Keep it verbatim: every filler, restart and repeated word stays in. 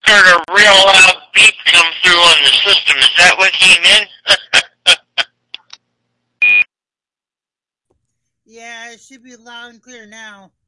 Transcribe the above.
heard a real loud beep come through on the system. Is that what came in? Yeah, it should be loud and clear now.